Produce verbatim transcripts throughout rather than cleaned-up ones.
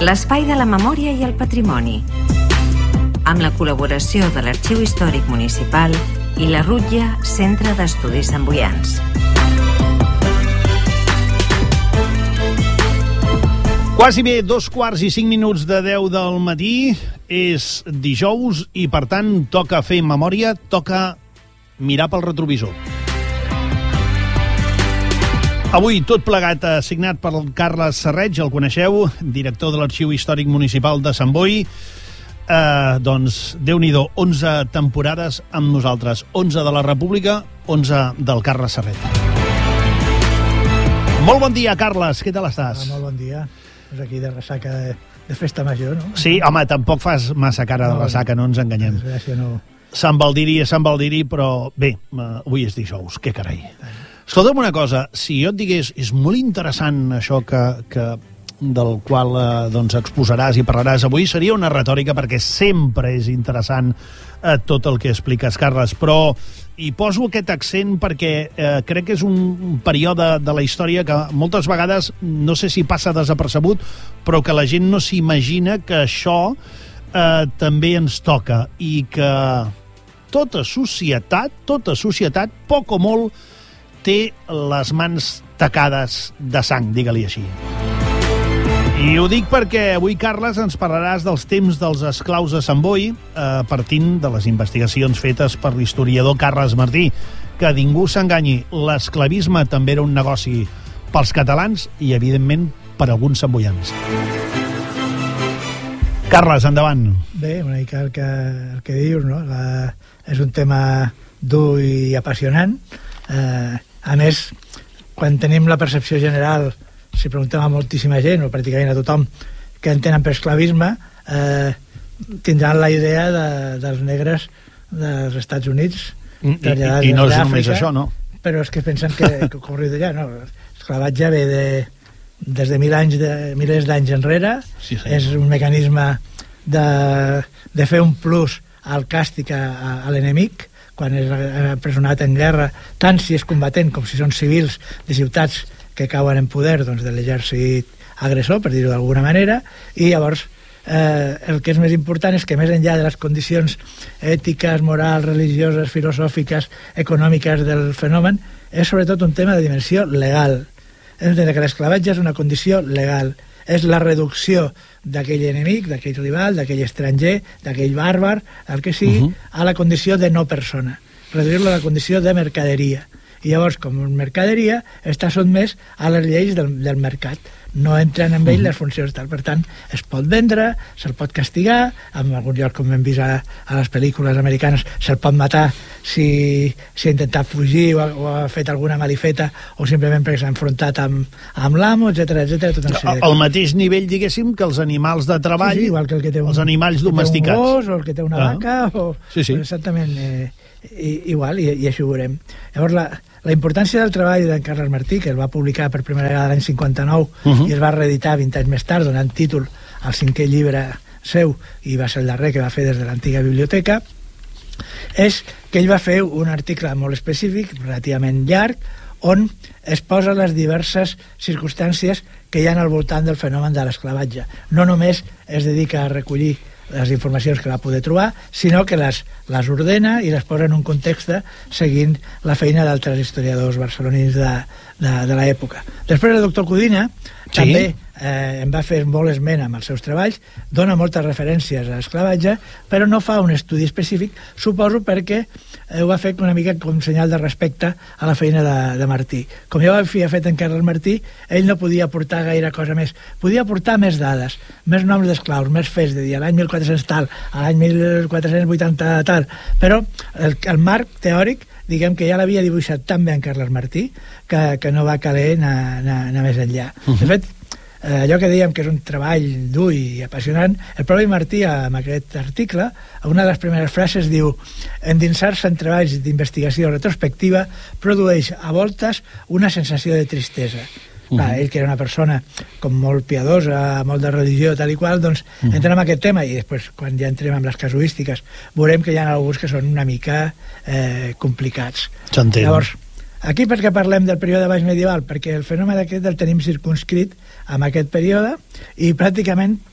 l'espai de la memòria i el patrimoni, amb la col·laboració de l'Arxiu Històric Municipal i la Rutlla Centre d'Estudis Santboians. Quasi bé dos quarts i cinc minuts de deu del matí, és dijous i, per tant, toca fer memòria, toca mirar pel retrovisor. Avui, tot plegat, signat per Carles Serreig, el coneixeu, director de l'Arxiu Històric Municipal de Sant Boi. Eh, doncs, Déu-n'hi-do, onze temporades amb nosaltres. onze de la República, onze del Carles Serreig. Molt bon dia, Carles, què tal estàs? Ah, molt bon dia. És aquí de ressaca de, de festa major, no? Sí, home, tampoc fas massa cara de ressaca, no ens enganyem. Gràcies, no. Sant Baldiri és Sant Baldiri, però bé, avui és dijous, que carai. Escolta'm una cosa, si jo et digués, és molt interessant això que, que del qual eh, doncs exposaràs i parlaràs avui, seria una retòrica, perquè sempre és interessant eh, tot el que expliques, Carles, però hi poso aquest accent perquè eh, crec que és un període de la història que moltes vegades, no sé si passa desapercebut, però que la gent no s'imagina que això eh, també ens toca i que tota societat, tota societat, poc o molt, té les mans tacades de sang, digue-li així. I ho dic perquè avui, Carles, ens parlaràs dels temps dels esclaus de Sant Boi, eh, partint de les investigacions fetes per l'historiador Carles Martí, que ningú s'enganyi, l'esclavisme també era un negoci pels catalans i, evidentment, per alguns santboians. Carles, endavant. Bé, una mica el que, el que dius, no? La, és un tema dur i apassionant. Eh, a més, quan tenim la percepció general, si preguntem a moltíssima gent, o pràcticament a tothom, que entenen per esclavisme, eh, tindran la idea de, dels negres dels Estats Units. I, i, i no és només això, no? Però és que pensen que, que ha ocorrit allà, no? L'esclavatge ve de, des de mil anys, de, milers d'anys enrere, sí, sí. És un mecanisme de, de fer un plus al càstig a, a, a l'enemic, quan és empresonat en guerra, tant si és combatent com si són civils de ciutats que cauen en poder doncs, de l'exèrcit agressor, per dir-ho d'alguna manera, i llavors eh, el que és més important és que més enllà de les condicions ètiques, morals, religioses, filosòfiques, econòmiques del fenomen, és sobretot un tema de dimensió legal. És a dir, que l'esclavatge és una condició legal. És la reducció d'aquell enemic, d'aquell rival, d'aquell estranger, d'aquell bàrbar, el que sigui, uh -huh. a la condició de no persona. Reduir-lo a la condició de mercaderia. I llavors, com mercaderia, està sotmès a les lleis del, del mercat. No entren en ell uh -huh. les funcions tal. Per tant, es pot vendre, se'l pot castigar, en algun lloc, com hem vist a, a les pel·lícules americanes, se'l pot matar si, si ha intentat fugir o ha, o ha fet alguna malifeta o simplement perquè s'ha enfrontat amb, amb l'amo, etcètera, etcètera. Tot al mateix nivell, diguéssim, que els animals de treball, sí, sí, igual que el que té un, els animals domesticats. Un gos o el que té una ah. vaca, o, sí, sí. exactament eh, i, igual, i, i això ho veurem. Llavors, la, la importància del treball d'en Carles Martí, que el va publicar per primera vegada l'any cinquanta-nou uh -huh. i es va reeditar vint anys més tard, donant títol al cinquè llibre seu, i va ser el darrer que va fer des de l'antiga biblioteca, és que ell va fer un article molt específic, relativament llarg, on es posa les diverses circumstàncies que hi ha al voltant del fenomen de l'esclavatge. No només es dedica a recollir les informacions que va poder trobar, sinó que les, les ordena i les posa en un context seguint la feina d'altres historiadors barcelonins de, de, de l'època. Després el doctor Codina sí? també eh, en va fer molt esment amb els seus treballs, dona moltes referències a l'esclavatge, però no fa un estudi específic, suposo perquè eh, ho va fer una mica com senyal de respecte a la feina de, de Martí. Com ja ho havia fet en Carles Martí, ell no podia aportar gaire cosa més. Podia aportar més dades, més noms d'esclaus, més fets, de dir l'any mil quatre-cents tal, a l'any mil quatre-cents vuitanta tal, però el, el marc teòric, diguem que ja l'havia dibuixat tan bé en Carles Martí que, que no va caler anar, anar, anar més enllà. Uh -huh. De fet, eh, allò que dèiem que és un treball dur i apassionant, el propi Martí, amb aquest article, una de les primeres frases diu: endinsar-se en treballs d'investigació retrospectiva produeix a voltes una sensació de tristesa. Uh -huh. Clar, ell, que era una persona com molt piadosa, molt de religió, tal i qual, doncs uh -huh. entrem en aquest tema i després, quan ja entrem amb les casuístiques, veurem que hi ha alguns que són una mica eh, complicats. S'entén. Llavors, aquí per què parlem del període baix medieval? Perquè el fenomen aquest el tenim circunscrit amb aquest període i pràcticament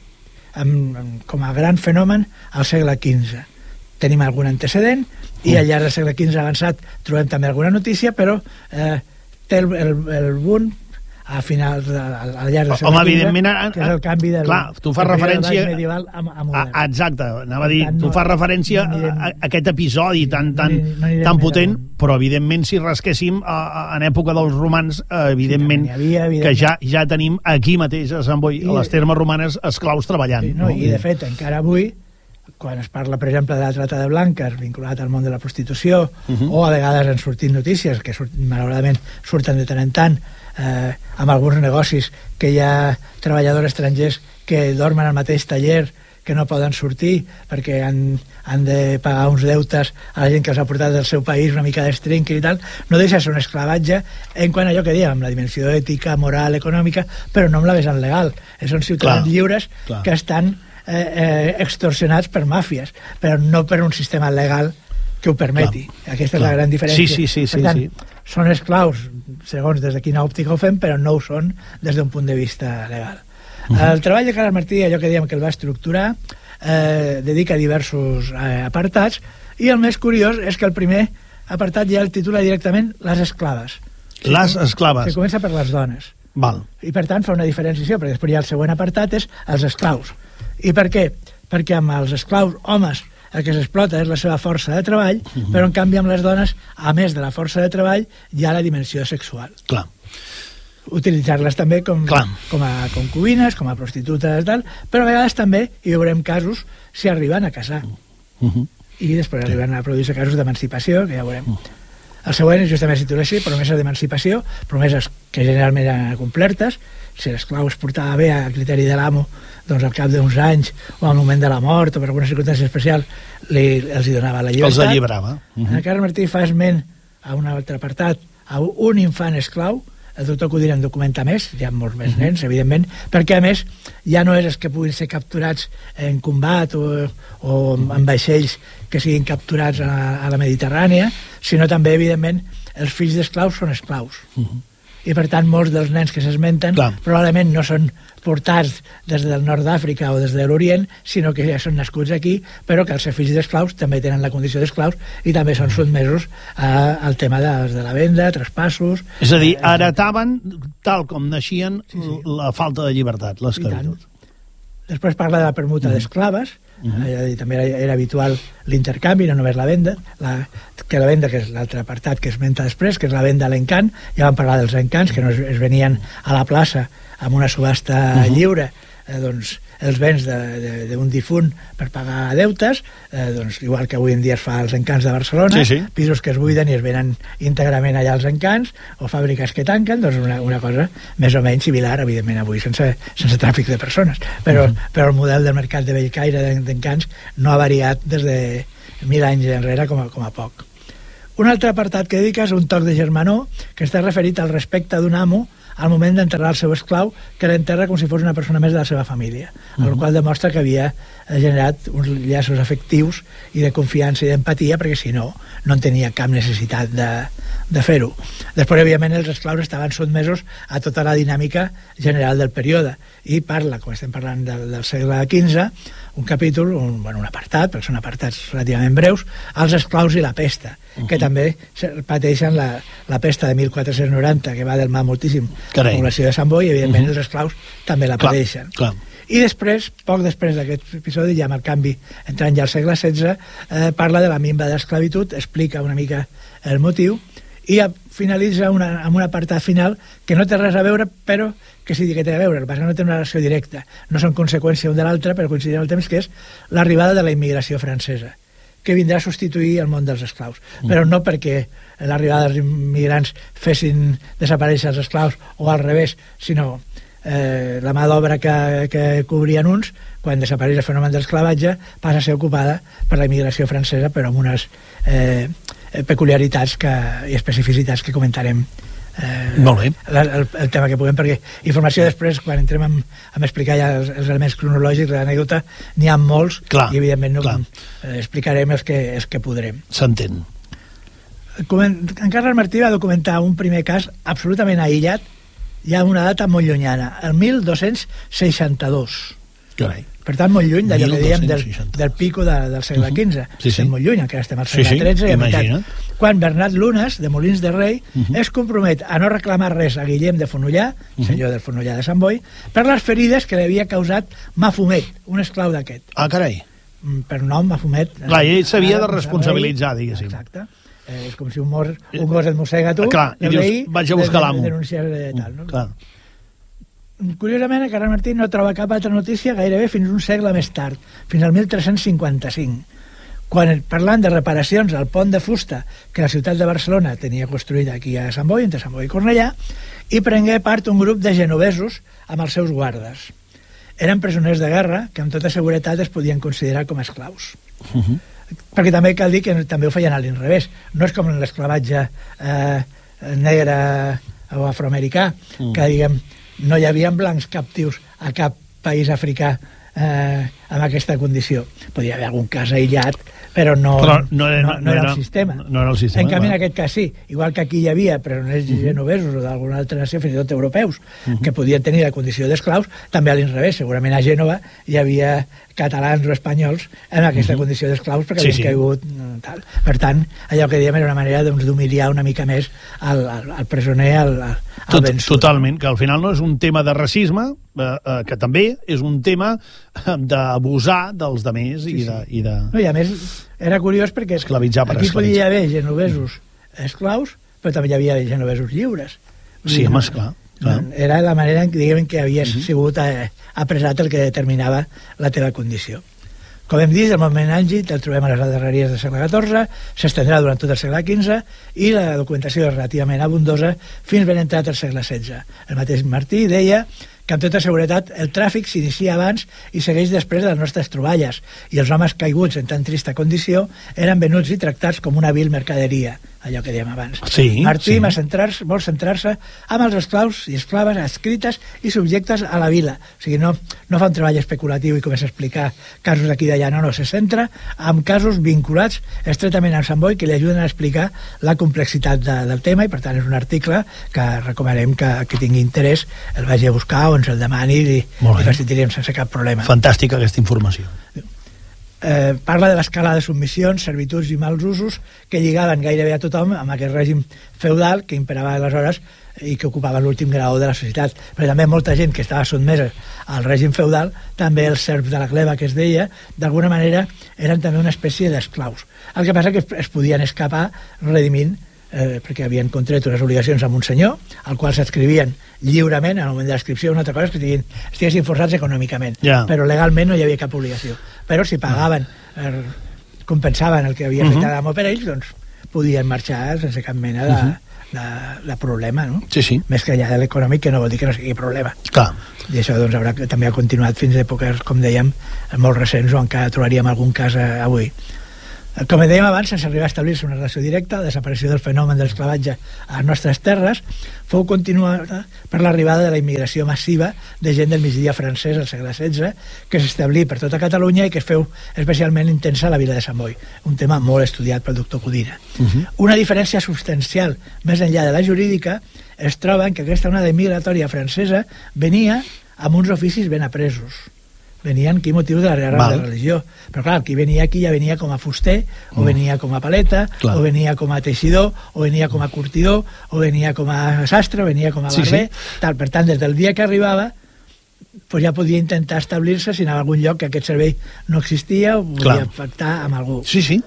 amb, com a gran fenomen al segle quinze. Tenim algun antecedent i al llarg del segle quinze avançat trobem també alguna notícia, però eh, té el, el, el boom a finals de, al llarg del segle Home, quinze, evidentment, que és el canvi del, clar, tu fas referència medieval a, a modern. A, exacte, anava a dir, tant, tu no, fas referència no anirem, a, a aquest episodi tan, tan, no anirem tan potent, amunt. però evidentment si rasquéssim a, a, en època dels romans, eh, evidentment, sí, havia, evidentment que ja ja tenim aquí mateix a Sant Boi, I, a les termes romanes, esclaus treballant. Sí, no, no? I de fet, encara avui, quan es parla, per exemple, de la trata de blanques vinculat al món de la prostitució, uh -huh. o a vegades han sortit notícies que surt, malauradament surten de tant en tant, eh, amb alguns negocis que hi ha treballadors estrangers que dormen al mateix taller, que no poden sortir perquè han, han de pagar uns deutes a la gent que els ha portat del seu país, una mica d'estrinqui i tal, no deixa de ser un esclavatge en quant a allò que dèiem, amb la dimensió ètica, moral, econòmica, però no amb la vessant legal. Són ciutadans clar, lliures clar. que estan eh, eh, extorsionats per màfies, però no per un sistema legal que ho permeti. Clar, Aquesta clar. és la gran diferència. Sí, sí, sí, per tant, sí, sí. són esclaus, segons des de quina òptica ho fem, però no ho són des d'un punt de vista legal. Uh -huh. El treball de Carles Martí, allò que dèiem que el va estructurar, eh, dedica diversos eh, apartats, i el més curiós és que el primer apartat ja el titula directament Les esclaves. Les esclaves. Que comença per les dones. Val. I per tant fa una diferenciació, perquè després ja el següent apartat és els esclaus. I per què? Perquè amb els esclaus homes el que s'explota és la seva força de treball, uh -huh. però en canvi amb les dones, a més de la força de treball, hi ha la dimensió sexual. Clar. Utilitzar-les també com, com a concubines, com a prostitutes i tal, però a vegades també hi veurem casos si arriben a casar. Uh -huh. I després sí. arriben a produir-se casos d'emancipació, que ja veurem. Uh -huh. El següent justament es titula així, promeses d'emancipació, promeses que generalment eren complertes. Si l'esclau es portava bé a criteri de l'amo, doncs al cap d'uns anys, o al moment de la mort, o per alguna circumstància especial, li, els hi donava la llibertat. Els alliberava. Uh -huh. En Carles Martí fa esment a un altre apartat, a un infant esclau. El doctor Codina en documenta més, hi ha molts més uh-huh. nens, evidentment, perquè a més ja no és els que puguin ser capturats en combat o, o en vaixells que siguin capturats a, a la Mediterrània, sinó també, evidentment, els fills d'esclaus són esclaus. Uh-huh. I per tant molts dels nens que s'esmenten probablement no són portats des del nord d'Àfrica o des de l'Orient, sinó que ja són nascuts aquí, però que els seus fills d'esclaus també tenen la condició d'esclaus i també són sotmesos a, al tema de, de la venda, traspassos... És a dir, heretaven, tal com naixien, sí, sí. la falta de llibertat, l'esclavitud. Després parla de la permuta uh-huh. d'esclaves, uh-huh. eh, també era, era habitual l'intercanvi, no només la venda, la, que la venda, que és l'altre apartat que es menta després, que és la venda a l'encant. Ja vam parlar dels encants, que no es, es venien a la plaça amb una subhasta uh-huh. lliure, eh, doncs els béns d'un difunt per pagar deutes, eh, doncs igual que avui en dia es fa als encants de Barcelona, sí, sí. pisos que es buiden i es venen íntegrament allà als encants, o fàbriques que tanquen, doncs una, una cosa més o menys similar, evidentment avui sense, sense tràfic de persones, però, uh-huh. però el model del mercat de Bellcaire d'encants no ha variat des de mil anys enrere com a, com a poc. Un altre apartat que dedica és un toc de germanor que està referit al respecte d'un amo al moment d'enterrar el seu esclau, que l'enterra com si fos una persona més de la seva família, uh -huh. el qual demostra que havia generat uns llaços afectius i de confiança i d'empatia, perquè si no, no en tenia cap necessitat de, de fer-ho. Després, òbviament, els esclaus estaven sotmesos a tota la dinàmica general del període, i parla, com estem parlant del, del segle quinze, un capítol, un, bueno, un apartat, perquè són apartats relativament breus, els esclaus i la pesta, uh -huh. que també pateixen la, la pesta de mil quatre-cents noranta, que va delmar moltíssim Carai. la població de Sant Boi, i evidentment uh -huh. els esclaus també la clar, pateixen. Clar. I després, poc després d'aquest episodi, ja amb el canvi entrant ja al segle setze, eh, parla de la minva d'esclavitud, explica una mica el motiu, i ja finalitza una, amb un apartat final que no té res a veure, però que sí que té a veure, el que no té una relació directa, no són conseqüència un de l'altre, però coincidim el temps, que és l'arribada de la immigració francesa, que vindrà a substituir el món dels esclaus, mm. però no perquè l'arribada dels immigrants fessin desaparèixer els esclaus o al revés, sinó eh, la mà d'obra que, que cobrien uns, quan desapareix el fenomen de l'esclavatge, passa a ser ocupada per la immigració francesa, però amb unes eh, peculiaritats que, i especificitats que comentarem eh, molt bé. El, el, el tema que puguem, perquè informació després, quan entrem a, a explicar ja els, els elements cronològics de l'anècdota, n'hi ha molts, clar, i evidentment no clar. Eh, explicarem els que, els que podrem. S'entén. En Carles Martí va documentar un primer cas absolutament aïllat, ja una data molt llunyana, el mil dos-cents seixanta-dos. Carai. Per tant, molt lluny d'allò que dèiem del, del pico de, del segle quinze. Uh -huh. Sí, sí. Estem molt lluny, encara estem al segle sí, sí. tretze. Imagina't. Quan Bernat Lunes, de Molins de Rei, uh -huh. es compromet a no reclamar res a Guillem de Fonollar, uh -huh. senyor del Fonollar de Sant Boi, per les ferides que li havia causat Mafumet, un esclau d'aquest. Ah, carai. Per nom, Mafumet. Clar, ell s'havia de responsabilitzar, diguéssim. Exacte. Eh, és com si un, mor, un gos et mossega tu, clar, i dius, vaig a buscar l'amo. Denunciar de tal, no? Clar. Curiosament, el Carles Martí no troba cap altra notícia gairebé fins un segle més tard, fins al mil tres-cents cinquanta-cinc, quan, parlant de reparacions al pont de fusta que la ciutat de Barcelona tenia construït aquí a Sant Boi, entre Sant Boi i Cornellà, hi prengué part un grup de genovesos amb els seus guardes. Eren presoners de guerra que amb tota seguretat es podien considerar com a esclaus. Uh -huh. Perquè també cal dir que també ho feien a l'inrevés. No és com l'esclavatge eh, negre o afroamericà, uh -huh. que diguem no hi havia blancs captius a cap país africà eh, amb aquesta condició. Podria haver algun cas aïllat, però no, però no, era, no, no, no era era el sistema. No era el sistema. En canvi, va. en aquest cas sí. Igual que aquí hi havia presoners uh -huh. genovesos o d'alguna altra nació, fins i tot europeus, uh -huh. que podien tenir la condició d'esclaus, també a l'inrevés. Segurament a Gènova hi havia catalans o espanyols en aquesta uh -huh. condició d'esclaus perquè sí, havien sí. caigut tal. Per tant, allò que dèiem era una manera doncs, d'humiliar una mica més al, al, al presoner, al, al Tot, vençut. Totalment, que al final no és un tema de racisme, eh, eh, que també és un tema d'abusar dels demés sí, i, de, sí. i de... No, i a més, era curiós perquè esclavitzar per aquí esclavitzar. Podia haver genovesos esclaus, però també hi havia genovesos lliures. Sí, home, esclar. Clar. Era la manera en, diguem, que havies uh -huh. sigut eh, apressat el que determinava la teva condició. Com hem dit, el moment àngid el trobem a les darreries del segle catorze, s'estendrà durant tot el segle quinze i la documentació és relativament abundosa fins ben entrat al segle setze. El mateix Martí deia que amb tota seguretat el tràfic s'inicia abans i segueix després de les nostres troballes i els homes caiguts en tan trista condició eren venuts i tractats com una vil mercaderia, allò que dèiem abans. Sí, Martí sí. va centrar-se, vol centrar-se amb els esclaus i esclaves adscrites i subjectes a la vila. O sigui, no, no fa un treball especulatiu i comença a explicar casos d'aquí i d'allà, no, no, se centra en casos vinculats estretament amb Sant Boi que li ajuden a explicar la complexitat de, del tema i per tant és un article que recomanem que, que tingui interès, el vagi a buscar o ens el demani i li facilitarem sense cap problema. Fantàstica aquesta informació. Eh, parla de l'escala de submissions, servituds i mals usos que lligaven gairebé a tothom amb aquest règim feudal que imperava aleshores i que ocupava l'últim grau de la societat. Però també molta gent que estava sotmesa al règim feudal, també els serfs de la gleba que es deia, d'alguna manera eren també una espècie d'esclaus. El que passa que es podien escapar redimint eh, perquè havien contret unes obligacions amb un senyor, al qual s'adscrivien lliurement, en el moment de l'adscripció. Una altra cosa és que estiguin, estiguessin forçats econòmicament, yeah. però legalment no hi havia cap obligació. Però si pagaven, eh, compensaven el que havia fet uh -huh. l'amo per ells, doncs podien marxar sense cap mena de, uh -huh. de, de problema, no? Sí, sí. Més que allà de l'econòmic, que no vol dir que no sigui problema. Clar. I això doncs, haurà, també ha continuat fins a èpoques, com dèiem, molt recents, o encara trobaríem algun cas eh, avui. Com dèiem abans, sense arribar a establir-se una relació directa, la desaparició del fenomen de l'esclavatge a les nostres terres fou continuada per l'arribada de la immigració massiva de gent del migdia francès al segle setze, que s'establí per tota Catalunya i que es feu especialment intensa a la vila de Sant Boi, un tema molt estudiat pel doctor Codina. Uh -huh. Una diferència substancial més enllà de la jurídica es troba en que aquesta onada immigratòria francesa venia amb uns oficis ben apresos. Venien aquí motius de la guerra de religió, però clar, qui venia aquí ja venia com a fuster, o venia com a paleta, clar. o venia com a teixidor, o venia com a curtidor, o venia com a sastre, o venia com a barber, sí, sí. Tal. Per tant, des del dia que arribava pues ja podia intentar establir-se si anava a algun lloc que aquest servei no existia o podia pactar amb algú. Sí, sí.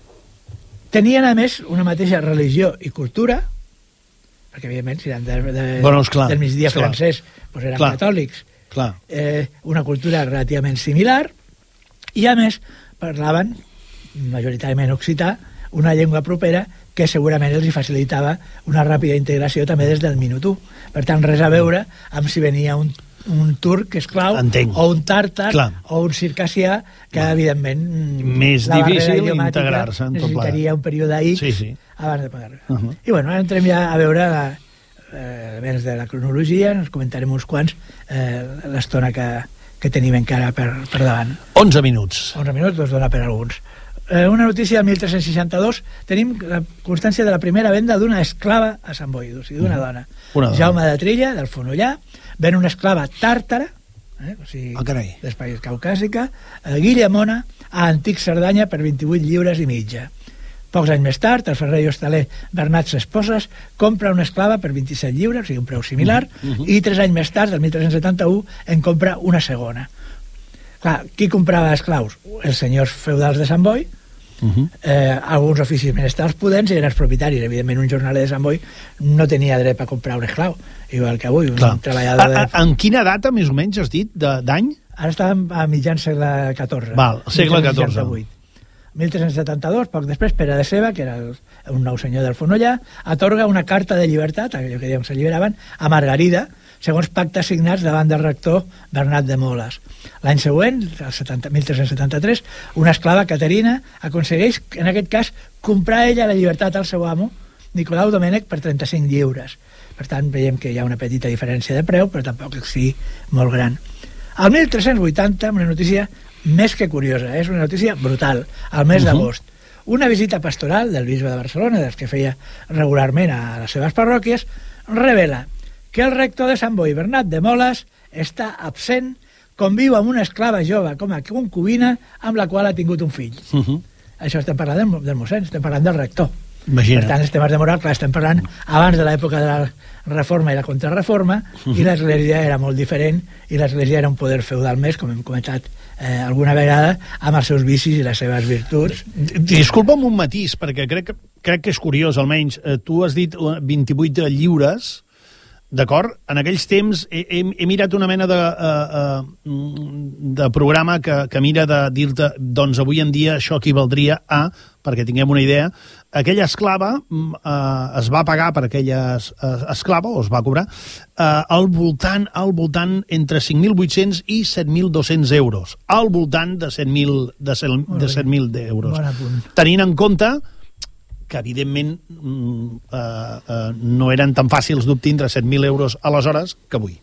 Tenien, a més, una mateixa religió i cultura, perquè, evidentment, si eren de, de, bueno, esclar, del migdia esclar. francès, pues eren clar. catòlics. Clar. Eh, una cultura relativament similar i a més parlaven majoritàriament occità, una llengua propera que segurament els facilitava una ràpida integració també des del minut u. Per tant, res a veure amb si venia un, un turc esclau Entenc. o un tàrtar Clar. o un circassià que Clar. evidentment més difícil integrar-se necessitaria un període X sí, sí. abans de poder. Uh -huh. I bueno, ara entrem ja a veure la elements de la cronologia, ens comentarem uns quants eh, l'estona que, que tenim encara per, per davant. onze minuts. onze minuts, doncs dona per alguns. Eh, una notícia del mil tres-cents seixanta-dos, tenim la constància de la primera venda d'una esclava a Sant Boi, o sigui, d'una uh -huh. dona. Una dona. Jaume de Trilla, del Fonollar, ven una esclava tàrtara, eh? O sigui, ah, carai. dels països caucàsica, eh, Guillemona, a Antic Cerdanya per vint-i-vuit lliures i mitja. Pocs anys més tard, el ferrer i hostaler Bernat Sesposes compra una esclava per vint-i-set lliures, o sigui, un preu similar, uh -huh. i tres anys més tard, el mil tres-cents setanta-u, en compra una segona. Clar, qui comprava esclaus? Els senyors feudals de Sant Boi, uh -huh. eh, alguns oficis menestrals pudents, i eren els propietaris. Evidentment, un jornaler de Sant Boi no tenia dret a comprar un esclau, igual que avui, un Clar. treballador... A, a, en quina data, més o menys, has dit, d'any? Ara estàvem a mitjan segle catorze. Val, segle catorze. mil tres-cents setanta-dos, poc després, Pere de Ceba, que era el, un nou senyor del Fonollà, atorga una carta de llibertat, allò que dèiem s'alliberaven, a Margarida, segons pactes signats davant del rector Bernat de Moles. L'any següent, el mil tres-cents setanta-tres, una esclava, Caterina, aconsegueix, en aquest cas, comprar ella la llibertat al seu amo, Nicolau Domènech, per trenta-cinc lliures. Per tant, veiem que hi ha una petita diferència de preu, però tampoc és sí molt gran. Al mil tres-cents vuitanta, una notícia més que curiosa, és una notícia brutal, al mes uh -huh. d'agost. Una visita pastoral del bisbe de Barcelona, dels que feia regularment a les seves parròquies, revela que el rector de Sant Boi, Bernat de Moles, està absent, conviu amb una esclava jove com a concubina amb la qual ha tingut un fill. Uh -huh. Això estem parlant del, del mossèn, estem parlant del rector. Imagina. Per tant, els temes de moral, clar, estem parlant abans de l'època de la reforma i la contrarreforma, uh -huh. i l'Església era molt diferent, i l'Església era un poder feudal més, com hem comentat eh, alguna vegada, amb els seus vicis i les seves virtuts. Disculpa'm un matís, perquè crec que, crec que és curiós, almenys. Eh, tu has dit vint-i-vuit lliures, d'acord? En aquells temps he, he, he mirat una mena de, uh, uh, de programa que, que mira de dir-te, doncs avui en dia això equivaldria a, perquè tinguem una idea, aquella esclava uh, es va pagar per aquella uh, esclava, o es va cobrar, uh, al voltant al voltant entre cinc mil vuit-cents i set mil dos-cents euros. Al voltant de set mil de set mil euros. Tenint en compte que evidentment uh, uh, no eren tan fàcils d'obtindre set mil euros aleshores que avui.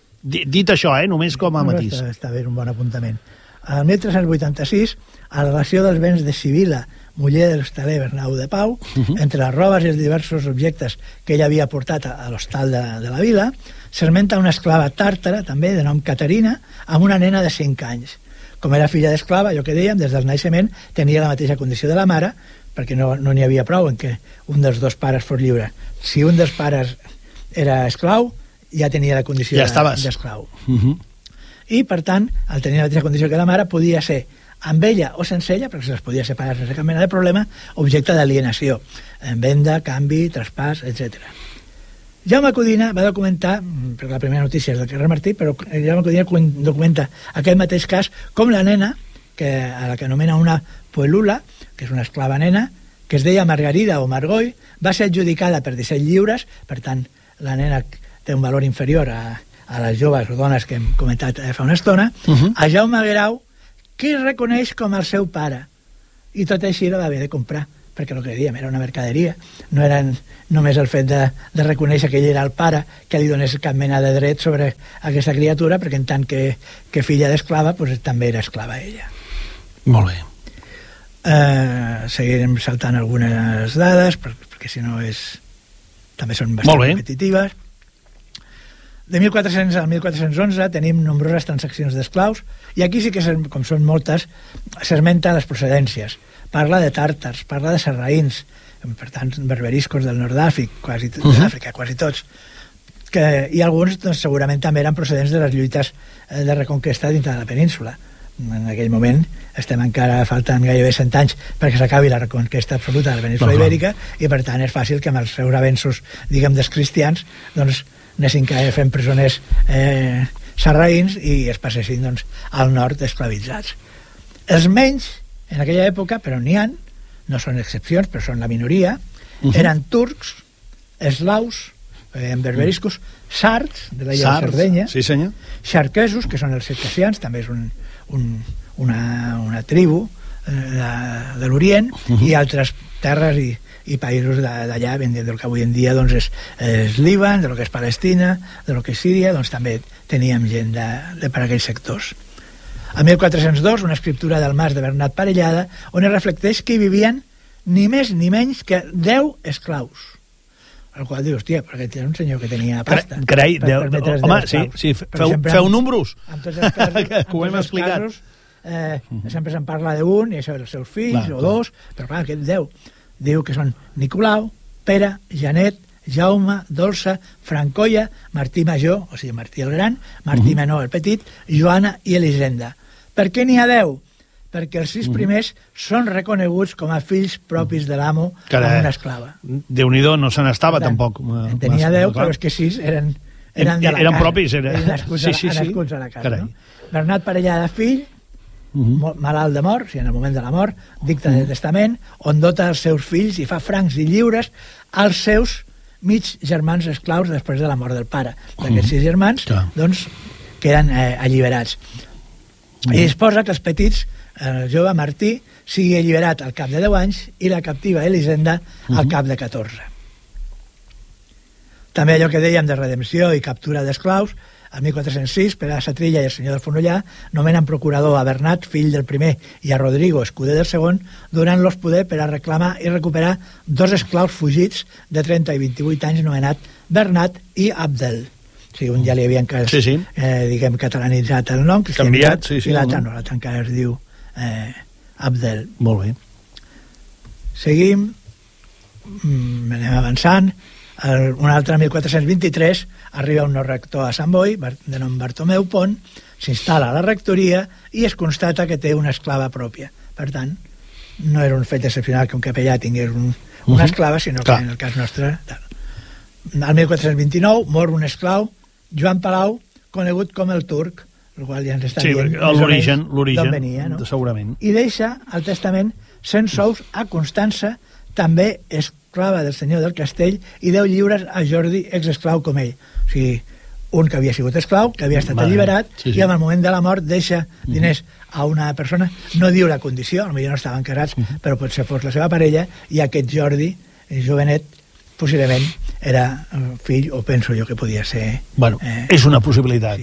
Dit això, eh, només com a matís. Està, està bé, un bon apuntament. El mil tres-cents vuitanta-sis, a la relació dels béns de Sibila, muller de l'hostaler Bernau de Pau, uh -huh. entre les robes i els diversos objectes que ella havia portat a, a l'hostal de, de la vila, s'esmenta una esclava tàrtara, també, de nom Caterina, amb una nena de cinc anys. Com era filla d'esclava, allò que dèiem, des del naixement tenia la mateixa condició de la mare, perquè no n'hi no havia prou en què un dels dos pares fos lliure. Si un dels pares era esclau, ja tenia la condició ja d'esclau. Uh -huh. I, per tant, al tenir la mateixa condició que la mare, podia ser, amb ella o sense ella, perquè se les podia separar sense cap mena de problema, objecte d'alienació, en venda, canvi, traspàs, etcètera. Jaume Codina va documentar, perquè la primera notícia és del carrer Martí, però Jaume Codina documenta aquest mateix cas, com la nena, que, a la que anomena una puelula, que és una esclava nena, que es deia Margarida o Margoi, va ser adjudicada per disset lliures, per tant, la nena té un valor inferior a, a les joves o dones que hem comentat fa una estona, uh -huh. a Jaume Guerau, que es reconeix com el seu pare, i tot així la va haver de comprar, perquè el que dèiem era una mercaderia, no era només el fet de, de reconèixer que ell era el pare que li donés cap mena de dret sobre aquesta criatura, perquè en tant que, que filla d'esclava, pues, també era esclava ella. Molt bé. Uh, seguirem saltant algunes dades, perquè si no és... també són bastant repetitives. De mil quatre-cents al mil quatre-cents onze tenim nombroses transaccions d'esclaus, i aquí sí que, com són moltes, s'esmenta les procedències. Parla de tàrtars, parla de sarraïns, per tant, berberiscos del nord d'Àfrica, quasi, uh -huh. d'Àfrica, quasi tots, que, i alguns doncs, segurament també eren procedents de les lluites de reconquesta dintre de la península. En aquell moment estem encara faltant gairebé cent anys perquè s'acabi la reconquesta absoluta de la península uh -huh. ibèrica, i per tant és fàcil que amb els seus avenços, diguem, dels cristians, doncs anessin fent presoners eh, sarraïns i es passessin doncs, al nord esclavitzats. Els menys, en aquella època, però n'hi ha, no són excepcions, però són la minoria, uh -huh. eren turcs, eslaus, eh, berberiscos, sards, de la illa de Sardenya, sí, senyor. xarquesos, que són els circassians, també és un, un, una, una tribu eh, de, de l'Orient, uh -huh. i altres terres i i països d'allà, del que avui en dia doncs, és, és Líban, de lo que és Palestina, de lo que és Síria, doncs també teníem gent de, de per aquells sectors. A mil quatre-cents dos, una escriptura del Mas de Bernat Parellada, on es reflecteix que hi vivien ni més ni menys que deu esclaus. el qual diu, hòstia, perquè era un senyor que tenia pasta. Carai, per, Déu, per home, sí, sí, feu, sempre, feu números. En tots els casos, que ho hem explicat. Casos, eh, sempre se'n parla d'un, i això dels seus fills, clar, o clar. dos, però clar, aquest Déu diu que són Nicolau, Pere, Janet, Jaume, Dolça, Francolla, Martí Major, o sigui, Martí el Gran, Martí uh -huh. Menor, el Petit, Joana i Elisenda. Per què n'hi ha deu? Perquè els sis primers uh -huh. són reconeguts com a fills propis de l'amo amb una esclava. Déu-n'hi-do, no se n'estava tampoc. En tenia deu, però és que sis eren, eren de la eren casa. propis, era... Eren nascuts, sí, sí, sí. nascuts a la casa. No? Bernat Parellada, fill, uh -huh. malalt de mort, o sigui, en el moment de la mort, dicta uh -huh. del testament, on dota els seus fills i fa francs i lliures als seus mig germans esclaus després de la mort del pare. D'aquests uh -huh. sis germans, ja. doncs, queden eh, alliberats. Uh -huh. I disposa que els petits, el jove Martí, sigui alliberat al cap de deu anys i la captiva Elisenda uh -huh. al cap de catorze. També allò que dèiem de redempció i captura d'esclaus, el mil quatre-cents sis, Pere de Satrilla i el senyor del Fonollar nomenen procurador a Bernat, fill del primer, i a Rodrigo, escuder del segon, donant-los poder per a reclamar i recuperar dos esclaus fugits de trenta i vint-i-vuit anys, nomenat Bernat i Abdel. O sigui, un ja li havien sí, sí. Eh, diguem, catalanitzat el nom, canviat, sí, sí, i l'altre no, l'altre encara es diu eh, Abdel. Molt bé. Seguim, mm, anem avançant. El, un altre mil quatre-cents vint-i-tres arriba un nou rector a Sant Boi de nom Bartomeu Pont, s'instal·la a la rectoria i es constata que té una esclava pròpia. Per tant, no era un fet excepcional que un capellà tingués un, una esclava, sinó Clar. que en el cas nostre tal. Al mil quatre-cents vint-i-nou mor un esclau, Joan Palau, conegut com el Turc, el qual ja ens està sí, dient l'origen, l'origen, venia, no? segurament. I deixa al testament cent sous a Constança, també esclava del senyor del Castell, i deu lliures a Jordi, exesclau com ell. O sigui, un que havia sigut esclau, que havia estat vale. alliberat, sí, sí. i en el moment de la mort deixa diners a una persona, no diu la condició, potser no estaven casats, uh -huh. però potser fos la seva parella, i aquest Jordi, jovenet, possiblement era fill, o penso jo que podia ser... Bueno, eh, és una possibilitat. Sí.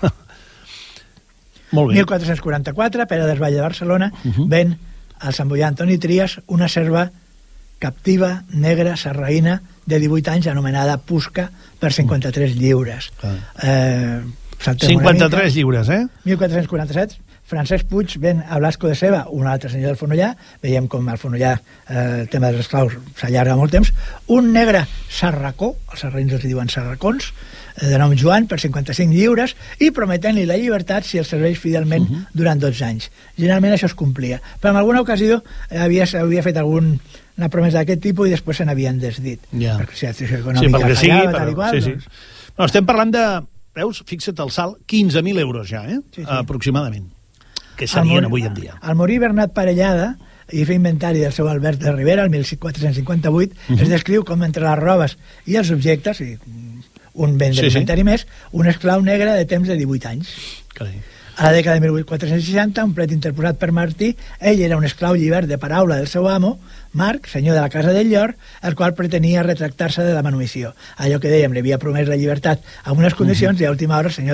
Molt bé. mil quatre-cents quaranta-quatre, Pere del Valle de Barcelona, uh -huh. ven al Sant Boià Antoni Trias una serva captiva, negra, sarraïna, de divuit anys, anomenada Pusca, per cinquanta-tres lliures. Ah. Eh, cinquanta-tres lliures, eh? mil quatre-cents quaranta-set, Francesc Puig ven a Blasco de Ceba, un altre senyor del Fonollar, veiem com al Fonollar eh, el tema dels esclaus s'allarga molt temps, un negre sarracó, els sarraïns els diuen sarracons, eh, de nom Joan, per cinquanta-cinc lliures, i prometent-li la llibertat si el serveix fidelment uh -huh. durant dotze anys. Generalment això es complia, però en alguna ocasió eh, havia, havia fet algun una promesa d'aquest tipus i després se n'havien desdit. Ja. Perquè si la situació econòmica sí, perquè fallava, sí, però, tal i qual... Sí, sí. Doncs... No, estem parlant de, veus, fixa't el salt, quinze mil euros ja, eh? Sí, sí. Aproximadament, que serien morir, avui en dia. Al morir Bernat Parellada i fer inventari del seu Albert de Rivera, el mil quatre-cents cinquanta-vuit, uh -huh. es descriu com entre les robes i els objectes, i un ben de sí, inventari sí. més, un esclau negre de temps de divuit anys. Carai. A la dècada de mil quatre-cents seixanta, un plet interposat per Martí, ell era un esclau llibert de paraula del seu amo, Marc, senyor de la casa del Llor, el qual pretenia retractar-se de la manumissió. Allò que dèiem, li havia promès la llibertat amb unes condicions, uh -huh. i a última hora el senyor